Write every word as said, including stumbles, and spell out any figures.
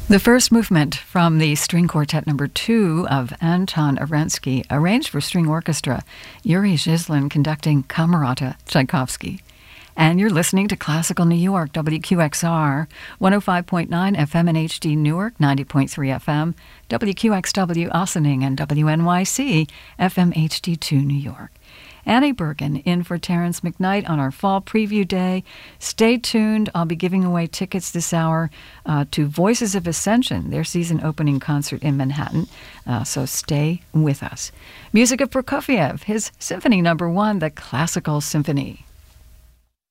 The first movement from the String Quartet number two of Anton Arensky, arranged for string orchestra, Yuri Zhislin conducting Camerata Tchaikovsky. And you're listening to Classical New York, W Q X R, one oh five point nine F M in H D Newark, ninety point three F M, W Q X W Ossining, and W N Y C, F M H D two New York. Annie Bergen in for Terrence McKnight on our fall preview day. Stay tuned. I'll be giving away tickets this hour uh, to Voices of Ascension, their season opening concert in Manhattan. Uh, so stay with us. Music of Prokofiev, his Symphony Number One, the Classical Symphony.